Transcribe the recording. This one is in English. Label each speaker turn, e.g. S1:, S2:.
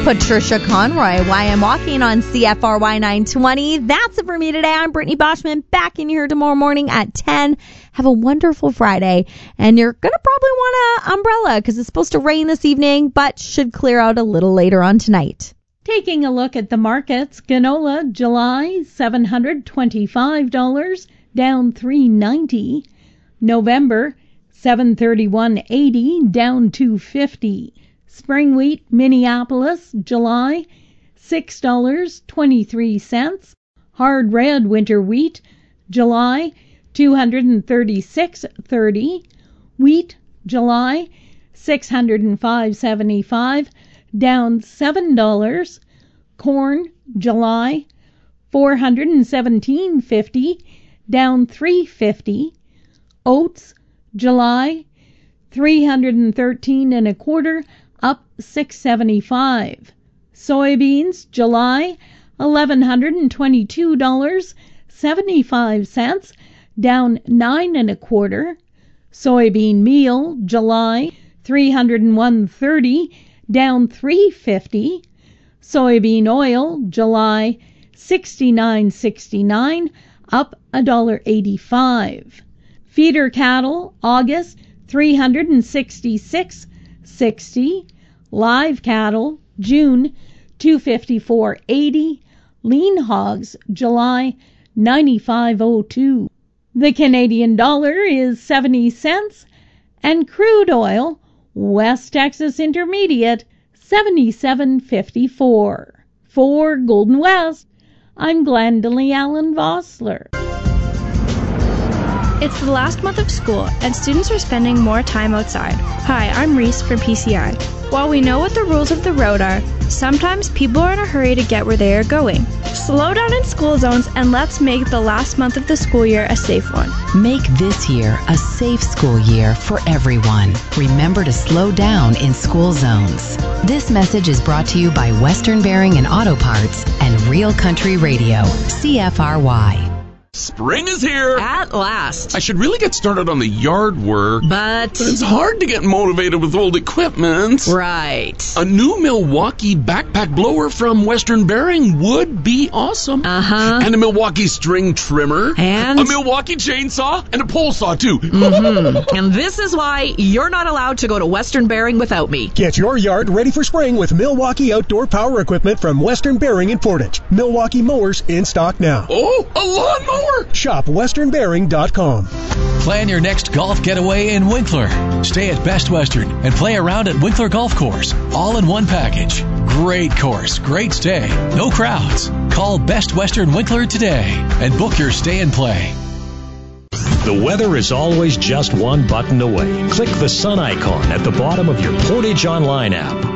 S1: Patricia Conroy, Why I'm Walking on CFRY 920. That's it for me today. I'm Brittany Boschman, back in here tomorrow morning at 10. Have a wonderful Friday. And you're going to probably want an umbrella because it's supposed to rain this evening, but should clear out a little later on tonight.
S2: Taking a look at the markets, canola, July, $725, down $3.90. November, $731.80, down $2.50. Spring wheat, Minneapolis, July, $6.23. Hard red winter wheat, July, $236.30. Wheat, July, $605.75, down $7. Corn, July, $417.50, down $3.50. Oats, July, $313.25, up $6.75. Soybeans, July, $1,122.75, down $9.25. Soybean meal, July, $301.30, down $3.50. Soybean oil, July, $69.69, up $1.85. Feeder cattle, August, $366.60. Live cattle, June, $254.80. Lean hogs, July, $95.02. The Canadian dollar is 70 cents, and crude oil, West Texas Intermediate, 77.54. For Golden West, I'm Glendalee Allen Vossler.
S3: It's the last month of school, and students are spending more time outside. Hi, I'm Reese from PCI. While we know what the rules of the road are, sometimes people are in a hurry to get where they are going. Slow down in school zones, and let's make the last month of the school year a safe one.
S4: Make this year a safe school year for everyone. Remember to slow down in school zones. This message is brought to you by Western Bearing and Auto Parts and Real Country Radio, CFRY.
S5: Spring is here.
S6: At last.
S5: I should really get started on the yard work.
S6: But
S5: it's hard to get motivated with old equipment.
S6: Right.
S5: A new Milwaukee backpack blower from Western Bearing would be awesome.
S6: Uh-huh.
S5: And a Milwaukee string trimmer.
S6: And
S5: a Milwaukee chainsaw. And a pole saw, too.
S6: Mm-hmm. And this is why you're not allowed to go to Western Bearing without me.
S7: Get your yard ready for spring with Milwaukee outdoor power equipment from Western Bearing in Portage. Milwaukee mowers in stock now.
S5: Oh, a lawnmower.
S7: Shop westernbearing.com.
S8: Plan your next golf getaway in Winkler. Stay at Best Western and play around at Winkler Golf Course, all in one package. Great course, great stay, no crowds. Call Best Western Winkler today and book your stay and play.
S9: The weather is always just one button away. Click the sun icon at the bottom of your Portage Online app.